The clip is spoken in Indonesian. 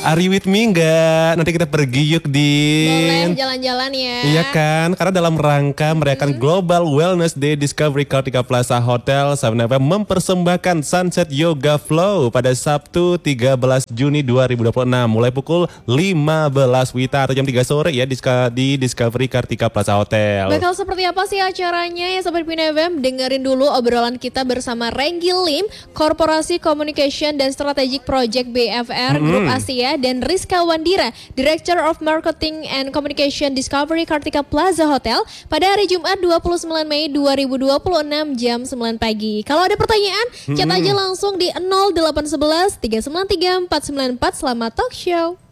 Are you with me enggak? Nanti kita pergi yuk Boleh Din. jalan-jalan ya. Iya kan, karena dalam rangka merayakan Global Wellness Day, Discovery Kartika Plaza Hotel 7FM mempersembahkan Sunset Yoga Flow pada Sabtu 13 Juni 2026 mulai pukul 15 WITA atau jam 3 sore ya di Discovery Kartika Plaza Hotel. Bakal seperti apa sih acaranya ya Sobat Pin FM? Dengerin dulu obrolan kita bersama Renggi Lim, Korporasi Communication dan Strategic Project BFR Grup Asia, dan Rizka Wandira, Director of Marketing and Communication Discovery Kartika Plaza Hotel pada hari Jumat 29 Mei 2026 jam 9 pagi. Kalau ada pertanyaan, chat aja langsung di 0811 393 494. Selamat talk show.